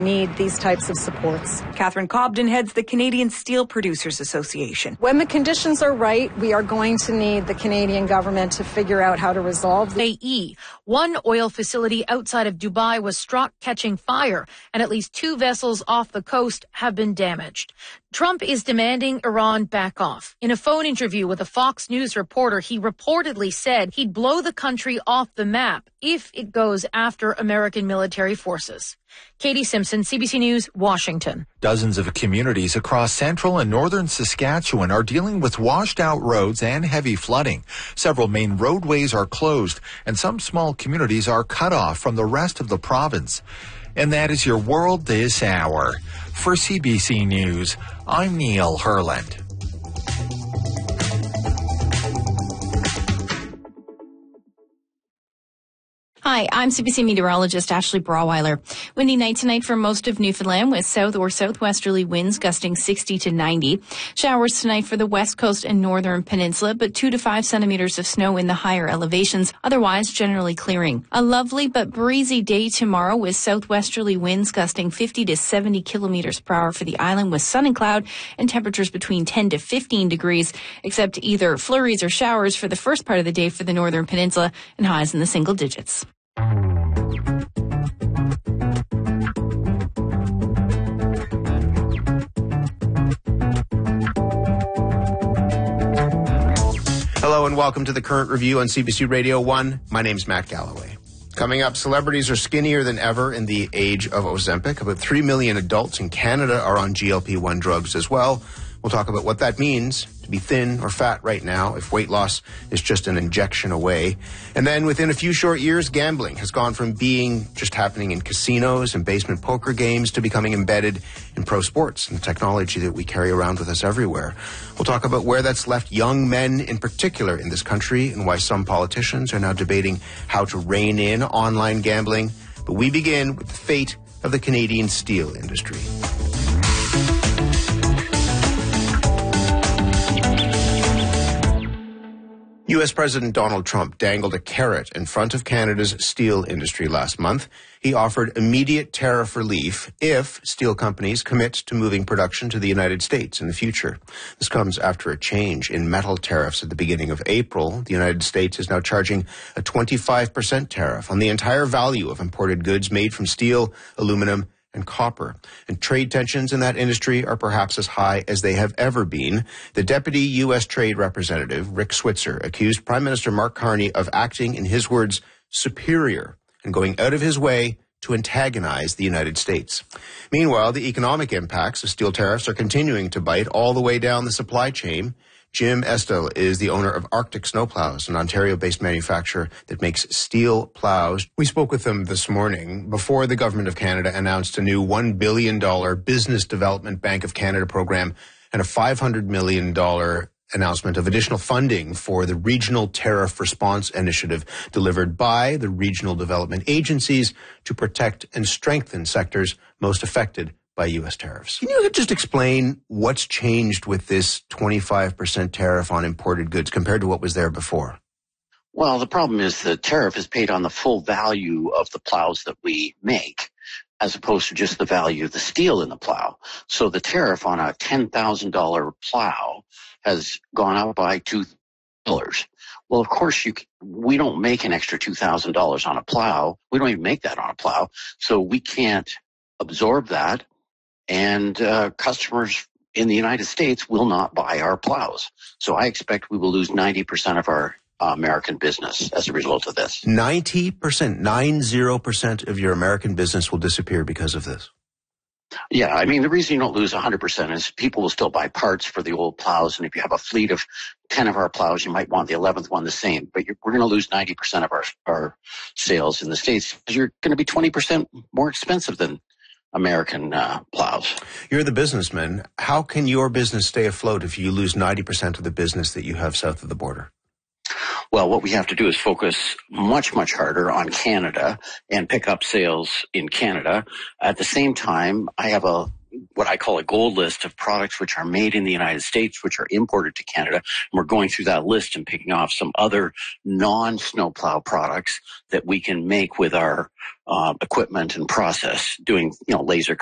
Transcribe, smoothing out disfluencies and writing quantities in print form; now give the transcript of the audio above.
Need these types of supports. Catherine Cobden heads the Canadian Steel Producers Association. When the conditions are right, we are going to need the Canadian government to figure out how to resolve the UAE. One oil facility outside of Dubai was struck catching fire, and at least 2 vessels off the coast have been damaged. Trump is demanding Iran back off. In a phone interview with a Fox News reporter, he reportedly said he'd blow the country off the map if it goes after American military forces. Katie Simpson, CBC News, Washington. Dozens of communities across central and northern Saskatchewan are dealing with washed-out roads and heavy flooding. Several main roadways are closed, and some small communities are cut off from the rest of the province. And that is your world this hour. For CBC News, I'm Neil Herland. Hi, I'm CBC meteorologist Ashley Brawweiler. Windy night tonight for most of Newfoundland with south or southwesterly winds gusting 60 to 90. Showers tonight for the west coast and northern peninsula, but 2 to 5 centimeters of snow in the higher elevations. Otherwise, generally clearing. A lovely but breezy day tomorrow with southwesterly winds gusting 50 to 70 kilometers per hour for the island with sun and cloud and temperatures between 10 to 15 degrees, except either flurries or showers for the first part of the day for the northern peninsula and highs in the single digits. Hello and welcome to the Current Review on CBC Radio 1. My name's Matt Galloway. Coming up, celebrities are skinnier than ever in the age of Ozempic. About 3 million adults in Canada are on GLP-1 drugs as well. We'll talk about what that means to be thin or fat right now, if weight loss is just an injection away. And then within a few short years, gambling has gone from being just happening in casinos and basement poker games to becoming embedded in pro sports and the technology that we carry around with us everywhere. We'll talk about where that's left young men in particular in this country and why some politicians are now debating how to rein in online gambling. But we begin with the fate of the Canadian steel industry. U.S. President Donald Trump dangled a carrot in front of Canada's steel industry last month. He offered immediate tariff relief if steel companies commit to moving production to the United States in the future. This comes after a change in metal tariffs at the beginning of April. The United States is now charging a 25% tariff on the entire value of imported goods made from steel, aluminum, and copper. And trade tensions in that industry are perhaps as high as they have ever been. The Deputy U.S. Trade Representative, Rick Switzer, accused Prime Minister Mark Carney of acting, in his words, superior and going out of his way to antagonize the United States. Meanwhile, the economic impacts of steel tariffs are continuing to bite all the way down the supply chain. Jim Estelle is the owner of Arctic Snowplows, an Ontario-based manufacturer that makes steel plows. We spoke with them this morning before the Government of Canada announced a new $1 billion Business Development Bank of Canada program and a $500 million announcement of additional funding for the Regional Tariff Response Initiative delivered by the regional development agencies to protect and strengthen sectors most affected by U.S. tariffs. Can you just explain what's changed with this 25% tariff on imported goods compared to what was there before? Well, the problem is the tariff is paid on the full value of the plows that we make, as opposed to just the value of the steel in the plow. So the tariff on a $10,000 plow has gone up by $2. Well, of course, we don't make an extra $2,000 on a plow. We don't even make that on a plow. So we can't absorb that. And customers in the United States will not buy our plows. So I expect we will lose 90% of our American business as a result of this. 90%, 90% of your American business will disappear because of this. Yeah, I mean, the reason you don't lose 100% is people will still buy parts for the old plows. And if you have a fleet of 10 of our plows, you might want the 11th one the same. But we're going to lose 90% of our sales in the States because you're going to be 20% more expensive than American plows. You're the businessman. How can your business stay afloat if you lose 90% of the business that you have south of the border? Well, what we have to do is focus much, much harder on Canada and pick up sales in Canada. At the same time, I have a what I call a gold list of products which are made in the United States, which are imported to Canada. And we're going through that list and picking off some other non-snowplow products that we can make with our equipment and process, doing, laser